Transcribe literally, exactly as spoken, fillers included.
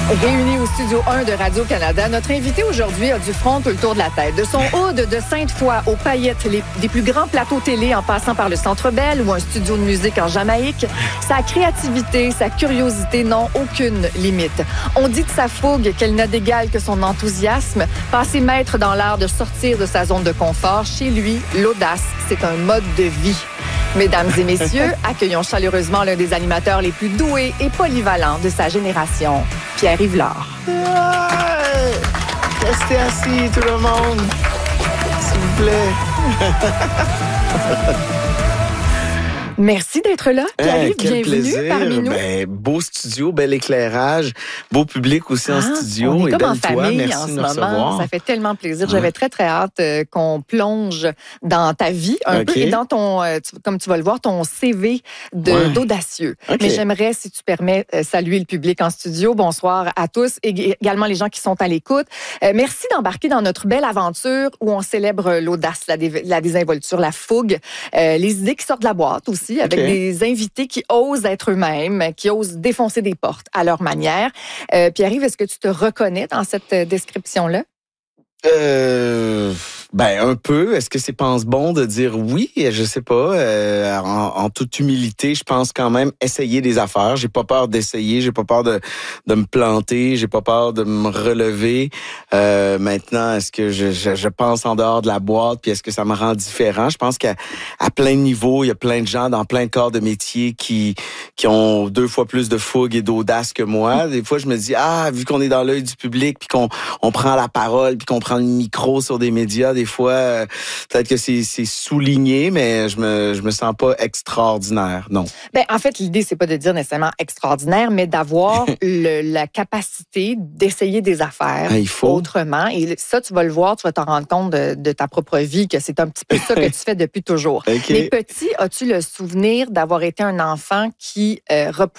Réunis au studio un de Radio-Canada, notre invité aujourd'hui a du front tout le tour de la tête. De son hood de Sainte-Foy aux paillettes, les, des plus grands plateaux télé en passant par le Centre Bell ou un studio de musique en Jamaïque, sa créativité, sa curiosité n'ont aucune limite. On dit de sa fougue qu'elle n'a d'égal que son enthousiasme. Passé maître dans l'art de sortir de sa zone de confort, chez lui, l'audace, c'est un mode de vie. Mesdames et messieurs, accueillons chaleureusement l'un des animateurs les plus doués et polyvalents de sa génération, Pierre-Yves Lard. Ouais! Restez assis, tout le monde, s'il vous plaît. Merci d'être là, Pierre-Yves. Hey, quel bienvenue plaisir. parmi nous. Ben, beau studio, bel éclairage, beau public aussi Ah, en studio. on est et comme en belle toi, famille merci en de ce nous moment. recevoir. Ça fait tellement plaisir. Ouais. J'avais très, très hâte euh, qu'on plonge dans ta vie un OK. peu et dans ton, euh, tu- comme tu vas le voir, ton C V de, Ouais. d'audacieux. OK. Mais j'aimerais, si tu permets, euh, saluer le public en studio. Bonsoir à tous et g- également les gens qui sont à l'écoute. Euh, merci d'embarquer dans notre belle aventure où on célèbre l'audace, la, dé- la désinvolture, la fougue, euh, les idées qui sortent de la boîte aussi, avec OK. des invités qui osent être eux-mêmes, qui osent défoncer des portes à leur manière. Euh, Pierre-Yves, est-ce que tu te reconnais dans cette euh, description-là? Euh, ben un peu. Est-ce que c'est pense bon de dire oui? Je sais pas. Euh, en, en toute humilité, je pense quand même essayer des affaires. J'ai pas peur d'essayer. J'ai pas peur de de me planter. J'ai pas peur de me relever. Euh, maintenant, est-ce que je, je je pense en dehors de la boîte? Puis est-ce que ça me rend différent? Je pense qu'à à plein de niveaux, il y a plein de gens dans plein de corps de métier qui qui ont deux fois plus de fougue et d'audace que moi. Des fois, je me dis ah, vu qu'on est dans l'œil du public, puis qu'on on prend la parole, puis qu'on prend le micro sur des médias, des fois, euh, peut-être que c'est, c'est souligné, mais je me, je me sens pas extraordinaire, non. Ben, en fait, l'idée, c'est pas de dire nécessairement extraordinaire, mais d'avoir le, la capacité d'essayer des affaires Ah, il faut. autrement. Et ça, tu vas le voir, tu vas t'en rendre compte de, de ta propre vie, que c'est un petit peu ça que tu fais depuis toujours. OK. Mais petit, as-tu le souvenir d'avoir été un enfant qui euh, repoussait